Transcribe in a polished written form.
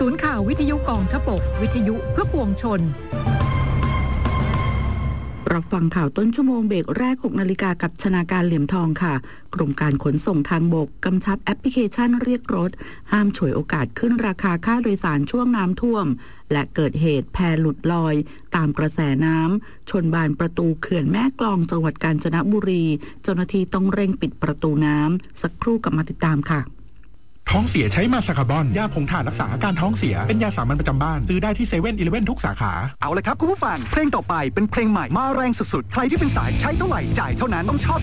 ศูนย์ข่าววิทยุกองทพบกวิทยุเพื่อปวงชนรับฟังข่าวต้นชั่วโมงเบรกแรก 6 นาฬิกากับชนาการเหลี่ยมทองค่ะกรมการขนส่งทางบกกำชับแอปพลิเคชันเรียกรถห้ามฉวยโอกาสขึ้นราคาค่าโดยสารช่วงน้ำท่วมและเกิดเหตุแพหลุดลอยตามกระแสน้ำชนบานประตูเขื่อนแม่กลองจังหวัดกาญจนบุรีเจ้าหน้าที่ต้องเร่งปิดประตูน้ำสักครู่กลับมาติดตามค่ะท้องเสียใช้มาสคาบอนยาผงถ่านรักษาอาการท้องเสียเป็นยาสามัญประจำบ้านซื้อได้ที่7-11ทุกสาขาเอาเลยครับคุณผู้ฟังเพลงต่อไปเป็นเพลงใหม่มาแรงสุดๆใครที่เป็นสายใช้เท่าไหร่จ่ายเท่านั้นต้องชอบ